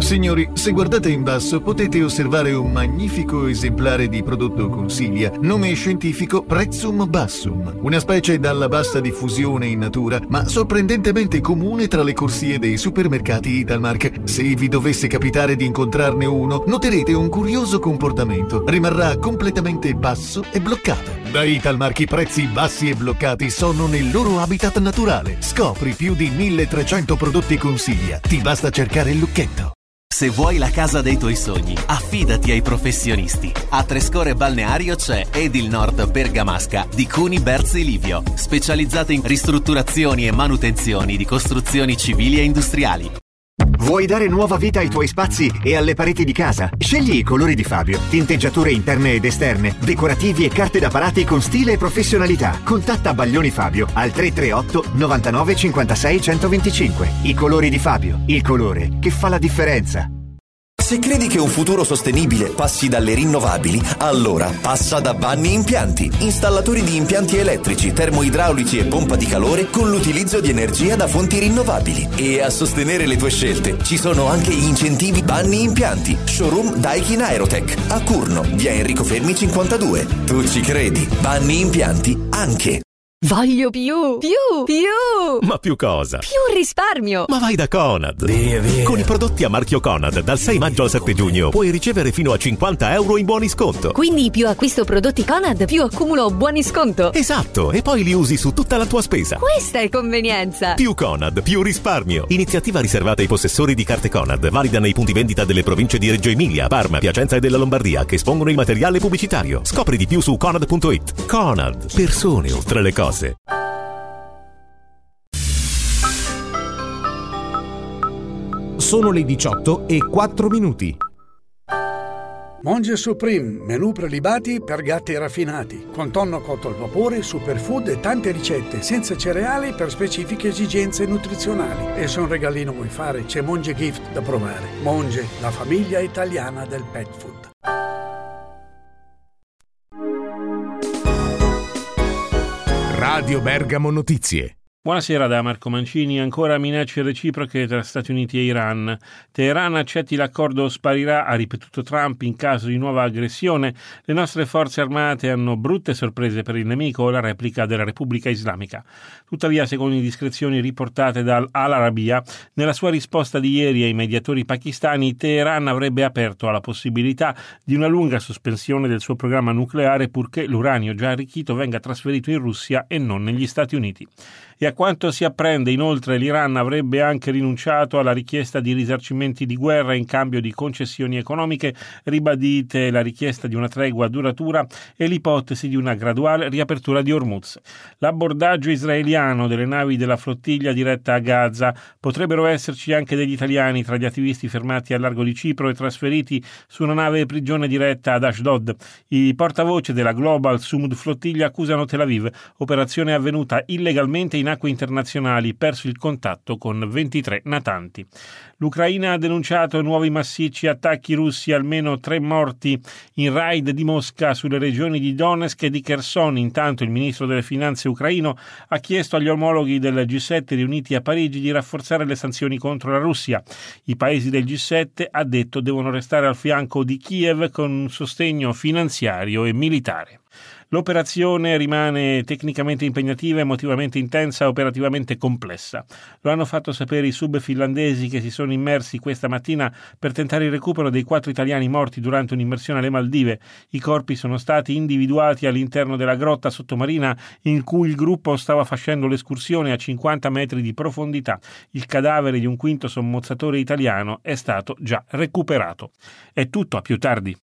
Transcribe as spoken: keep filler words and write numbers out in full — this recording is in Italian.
Signori, se guardate in basso potete osservare un magnifico esemplare di prodotto Consiglia, nome scientifico Prezzum bassum, una specie dalla bassa diffusione in natura, ma sorprendentemente comune tra le corsie dei supermercati Italmark. Se vi dovesse capitare di incontrarne uno, noterete un curioso comportamento. Rimarrà completamente basso e bloccato. Da Italmark i prezzi bassi e bloccati sono nel loro habitat naturale. Scopri più di milletrecento prodotti Consiglia. Ti basta cercare il lucchetto. Se vuoi la casa dei tuoi sogni, affidati ai professionisti. A Trescore Balneario c'è Edil Nord Bergamasca di Cuni Berzi Livio, specializzate in ristrutturazioni e manutenzioni di costruzioni civili e industriali. Vuoi dare nuova vita ai tuoi spazi e alle pareti di casa? Scegli i colori di Fabio. Tinteggiature interne ed esterne, decorativi e carte da parati con stile e professionalità. Contatta Baglioni Fabio al tre tre otto novantanove cinquantasei centoventicinque. I colori di Fabio, il colore che fa la differenza. Se credi che un futuro sostenibile passi dalle rinnovabili, allora passa da Vanni Impianti, installatori di impianti elettrici, termoidraulici e pompa di calore con l'utilizzo di energia da fonti rinnovabili. E a sostenere le tue scelte ci sono anche gli incentivi Vanni Impianti, showroom Daikin Aerotech, a Curno, via Enrico Fermi cinquantadue. Tu ci credi? Vanni Impianti anche. Voglio più, più, più! Ma più cosa? Più risparmio! Ma vai da Conad! Via, via. Con i prodotti a marchio Conad, dal sei maggio al sette giugno, puoi ricevere fino a cinquanta euro in buoni sconto. Quindi più acquisto prodotti Conad, più accumulo buoni sconto. Esatto, e poi li usi su tutta la tua spesa. Questa è convenienza! Più Conad, più risparmio. Iniziativa riservata ai possessori di carte Conad, valida nei punti vendita delle province di Reggio Emilia, Parma, Piacenza e della Lombardia, che espongono il materiale pubblicitario. Scopri di più su conad punto it. Conad, persone oltre le cose. Sono le diciotto e quattro minuti. Monge Supreme, menù prelibati per gatti raffinati, con tonno cotto al vapore, superfood e tante ricette, senza cereali per specifiche esigenze nutrizionali. E se un regalino vuoi fare, c'è Monge Gift da provare. Monge, la famiglia italiana del pet food. Radio Bergamo Notizie. Buonasera da Marco Mancini. Ancora minacce reciproche tra Stati Uniti e Iran. Teheran accetti l'accordo o sparirà, ha ripetuto Trump in caso di nuova aggressione. Le nostre forze armate hanno brutte sorprese per il nemico, la replica della Repubblica Islamica. Tuttavia, secondo indiscrezioni riportate dall'Al Arabiya, nella sua risposta di ieri ai mediatori pakistani, Teheran avrebbe aperto alla possibilità di una lunga sospensione del suo programma nucleare purché l'uranio già arricchito venga trasferito in Russia e non negli Stati Uniti. E a quanto si apprende, inoltre, l'Iran avrebbe anche rinunciato alla richiesta di risarcimenti di guerra in cambio di concessioni economiche, ribadite la richiesta di una tregua duratura e l'ipotesi di una graduale riapertura di Hormuz. L'abbordaggio israeliano delle navi della flottiglia diretta a Gaza, potrebbero esserci anche degli italiani tra gli attivisti fermati al largo di Cipro e trasferiti su una nave prigione diretta ad Ashdod. I portavoce della Global Sumud Flottiglia accusano Tel Aviv, operazione avvenuta illegalmente in acque internazionali, perso il contatto con ventitré natanti. L'Ucraina ha denunciato nuovi massicci attacchi russi, almeno tre morti in raid di Mosca sulle regioni di Donetsk e di Kherson. Intanto il ministro delle finanze ucraino ha chiesto agli omologhi del G sette riuniti a Parigi di rafforzare le sanzioni contro la Russia. I paesi del G sette, ha detto, devono restare al fianco di Kiev con un sostegno finanziario e militare. L'operazione rimane tecnicamente impegnativa, emotivamente intensa e operativamente complessa. Lo hanno fatto sapere i sub finlandesi che si sono immersi questa mattina per tentare il recupero dei quattro italiani morti durante un'immersione alle Maldive. I corpi sono stati individuati all'interno della grotta sottomarina in cui il gruppo stava facendo l'escursione a cinquanta metri di profondità. Il cadavere di un quinto sommozzatore italiano è stato già recuperato. È tutto, a più tardi.